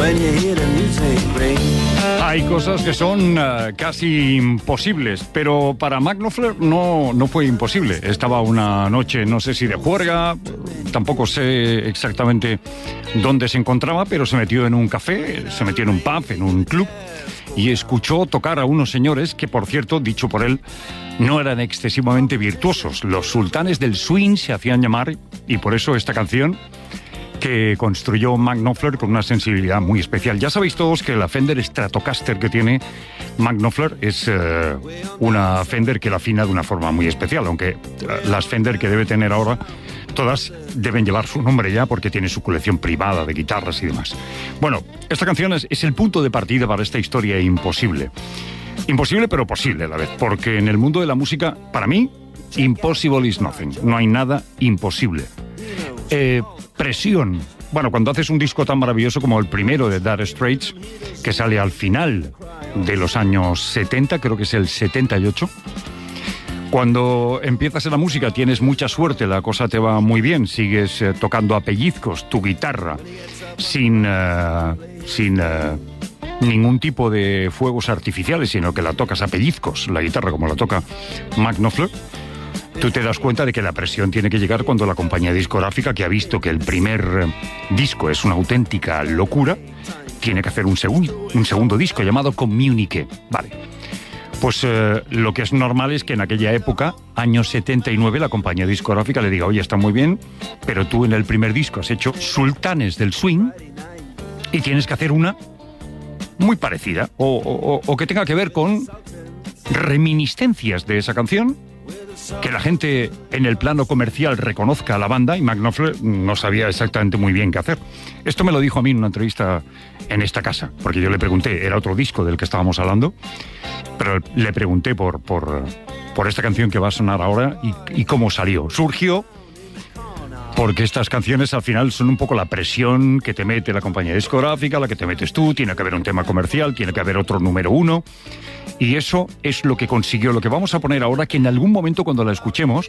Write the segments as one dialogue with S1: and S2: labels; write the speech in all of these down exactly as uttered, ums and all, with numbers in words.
S1: Hay cosas que son uh, casi imposibles, pero para Mark Knopfler no, no fue imposible. Estaba una noche, no sé si de juerga, tampoco sé exactamente dónde se encontraba, pero se metió en un café, se metió en un pub, en un club, y escuchó tocar a unos señores que, por cierto, dicho por él, no eran excesivamente virtuosos. Los sultanes del swing se hacían llamar, y por eso esta canción que construyó Mark Knopfler con una sensibilidad muy especial. Ya sabéis todos que la Fender Stratocaster que tiene Mark Knopfler es uh, una Fender que la afina de una forma muy especial, aunque uh, las Fender que debe tener ahora, todas deben llevar su nombre ya porque tiene su colección privada de guitarras y demás. Bueno, esta canción es, es el punto de partida para esta historia imposible. Imposible pero posible a la vez, porque en el mundo de la música, para mí, impossible is nothing. No hay nada imposible. Eh, presión. Bueno, cuando haces un disco tan maravilloso como el primero de Dire Straits, que sale al final de los años setenta, creo que es el setenta y ocho, cuando empiezas en la música tienes mucha suerte, la cosa te va muy bien, sigues eh, tocando a pellizcos tu guitarra sin, uh, sin uh, ningún tipo de fuegos artificiales, sino que la tocas a pellizcos, la guitarra como la toca Mark Knopfler. Tú te das cuenta de que la presión tiene que llegar cuando la compañía discográfica, que ha visto que el primer disco es una auténtica locura, tiene que hacer un, segundo, un segundo disco llamado Communique. Vale. Pues eh, lo que es normal es que en aquella época, años setenta y nueve, la compañía discográfica le diga, oye, está muy bien, pero tú en el primer disco has hecho Sultanes del Swing y tienes que hacer una muy parecida o, o, o que tenga que ver con reminiscencias de esa canción, que la gente en el plano comercial reconozca a la banda, y Mark Knopfler no sabía exactamente muy bien qué hacer. Esto me lo dijo a mí en una entrevista en esta casa, porque yo le pregunté, era otro disco del que estábamos hablando, pero le pregunté por, por, por esta canción que va a sonar ahora y, y cómo salió. Surgió porque estas canciones al final son un poco la presión que te mete la compañía discográfica, la que te metes tú, tiene que haber un tema comercial, tiene que haber otro número uno, y eso es lo que consiguió. Lo que vamos a poner ahora, que en algún momento cuando la escuchemos,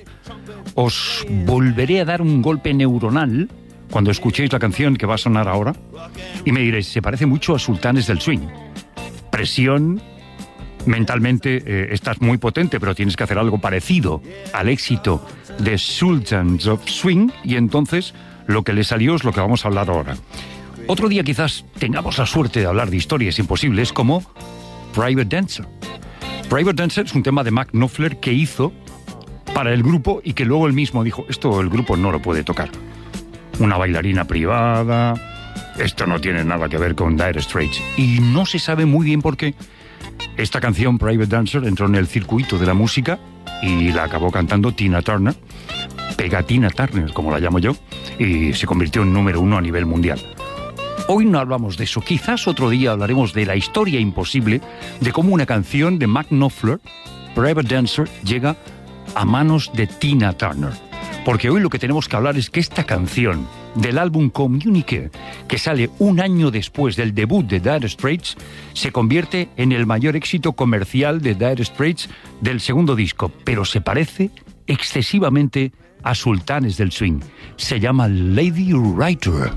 S1: os volveré a dar un golpe neuronal cuando escuchéis la canción que va a sonar ahora, y me diréis, se parece mucho a Sultanes del Swing. Presión, mentalmente eh, estás muy potente, pero tienes que hacer algo parecido al éxito de Sultans of Swing, y entonces lo que le salió es lo que vamos a hablar ahora. Otro día quizás tengamos la suerte de hablar de historias imposibles como Private Dancer. Private Dancer es un tema de Mark Knopfler que hizo para el grupo y que luego él mismo dijo, esto el grupo no lo puede tocar. Una bailarina privada, esto no tiene nada que ver con Dire Straits. Y no se sabe muy bien por qué esta canción, Private Dancer, entró en el circuito de la música y la acabó cantando Tina Turner, Pegatina Turner, como la llamo yo, y se convirtió en número uno a nivel mundial. Hoy no hablamos de eso, quizás otro día hablaremos de la historia imposible de cómo una canción de Mark Knopfler, Private Dancer, llega a manos de Tina Turner. Porque hoy lo que tenemos que hablar es que esta canción del álbum Communique, que sale un año después del debut de Dire Straits, se convierte en el mayor éxito comercial de Dire Straits del segundo disco, pero se parece excesivamente a Sultanes del Swing. Se llama Lady Writer.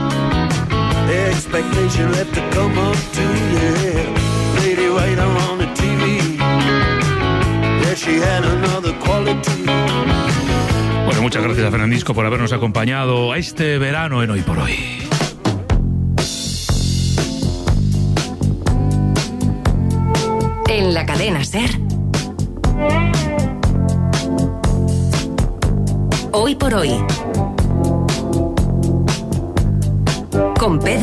S2: Expectation left to come up to, yeah. Lady Writer on the T V. Yeah, she had another quality.
S3: Bueno, muchas gracias a Fernandisco por habernos acompañado a este verano en Hoy por Hoy.
S4: En la cadena SER, Hoy por Hoy, con Pedro